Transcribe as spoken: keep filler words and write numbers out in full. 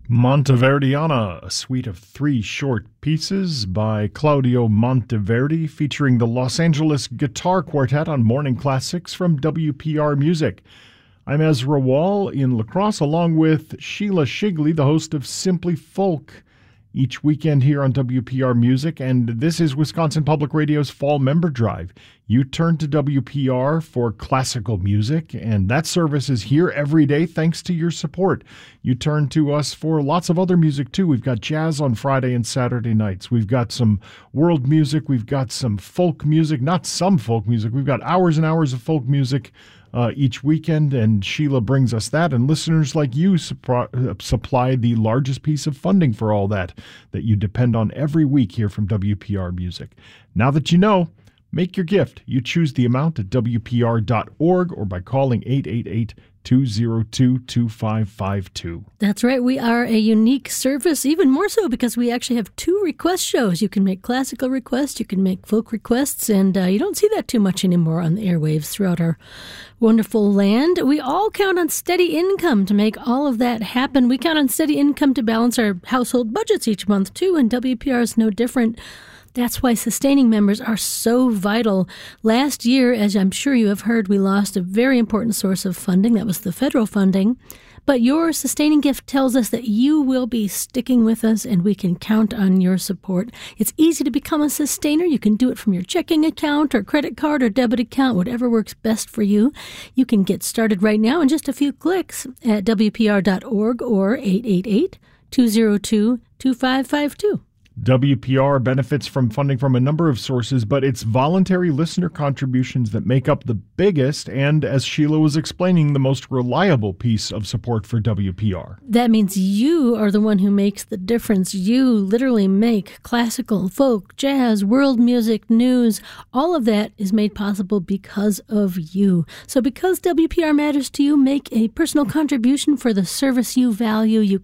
Monteverdiana, a suite of three short pieces by Claudio Monteverdi, featuring the Los Angeles Guitar Quartet on Morning Classics from W P R Music. I'm Ezra Wall in La Crosse, along with Sheila Shigley, the host of Simply Folk, each weekend here on W P R Music, and this is Wisconsin Public Radio's Fall Member Drive. You turn to W P R for classical music, and that service is here every day thanks to your support. You turn to us for lots of other music, too. We've got jazz on Friday and Saturday nights. We've got some world music. We've got some folk music, not some folk music. We've got hours and hours of folk music Uh, each weekend, and Sheila brings us that, and listeners like you supply, uh, supply the largest piece of funding for all that, that you depend on every week here from W P R Music. Now that you know, make your gift. You choose the amount at W P R dot org or by calling eight eight eight, two zero two, two five five two. That's right. We are a unique service, even more so because we actually have two request shows. You can make classical requests, you can make folk requests, and uh, you don't see that too much anymore on the airwaves throughout our wonderful land. We all count on steady income to make all of that happen. We count on steady income to balance our household budgets each month, too, and W P R is no different. That's why sustaining members are so vital. Last year, as I'm sure you have heard, we lost a very important source of funding. That was the federal funding. But your sustaining gift tells us that you will be sticking with us, and we can count on your support. It's easy to become a sustainer. You can do it from your checking account or credit card or debit account, whatever works best for you. You can get started right now in just a few clicks at W P R dot org or eight eight eight, two zero two, two five five two. W P R benefits from funding from a number of sources, but it's voluntary listener contributions that make up the biggest and, as Sheila was explaining, the most reliable piece of support for W P R. That means you are the one who makes the difference. You literally make classical, folk, jazz, world music, news. All of that is made possible because of you. So because W P R matters to you, make a personal contribution for the service you value. You